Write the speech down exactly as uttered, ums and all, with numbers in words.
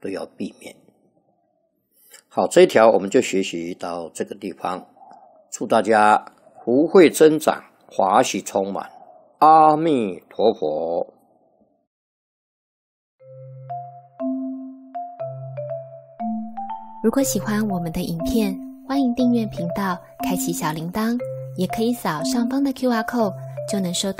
都要避免。好，这一条我们就学习到这个地方，祝大家福慧增长，法喜充满，阿弥陀佛。 如果喜欢我们的影片，欢迎订阅频道，开启小铃铛，也可以扫上方的 Q R code，就能收到